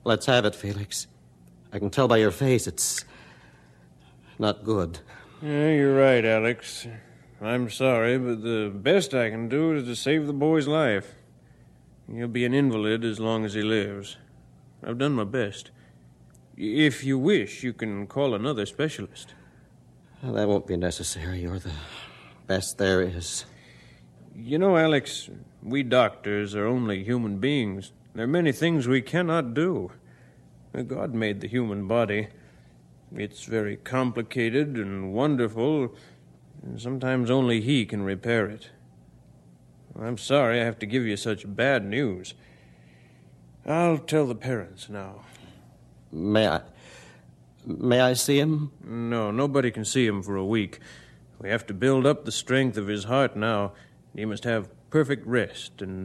Let's have it, Felix. I can tell by your face it's not good. Yeah, you're right, Alex. I'm sorry, but the best I can do is to save the boy's life. He'll be an invalid as long as he lives. I've done my best. If you wish, you can call another specialist. Well, that won't be necessary. You're the best there is. You know, Alex, we doctors are only human beings. There are many things we cannot do. God made the human body. It's very complicated and wonderful, and sometimes only He can repair it. I'm sorry I have to give you such bad news. I'll tell the parents now. May I see him? No, nobody can see him for a week. We have to build up the strength of his heart now. He must have perfect rest and